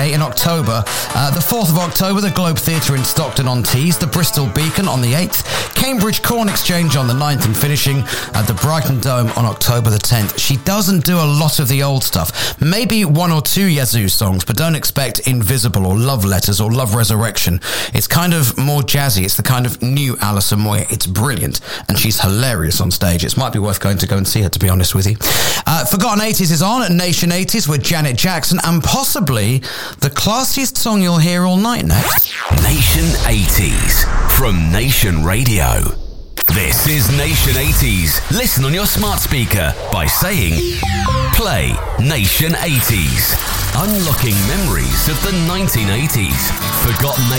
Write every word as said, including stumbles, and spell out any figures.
K in October. Uh, the fourth of October, the Globe Theatre in Stockton-on-Tees, the Bristol Beacon on the eighth, Cambridge Corn Exchange on the ninth, and finishing at the Brighton Dome on October the tenth. She doesn't do a lot of the old stuff. Maybe one or two Yazoo songs, but don't expect Invisible or Love Letters or Love Resurrection. It's kind of more jazzy. It's the kind of new Alison Moyet. It's brilliant, and she's hilarious on stage. It might be worth going to go and see her, to be honest with you. Uh, Forgotten eighties is on at Nation eighties with Janet Jackson, and possibly the classiest song you'll hear all night next. Nation eighties from Nation Radio. This is Nation eighties. Listen on your smart speaker by saying, play Nation eighties. Unlocking memories of the nineteen eighties. Forgotten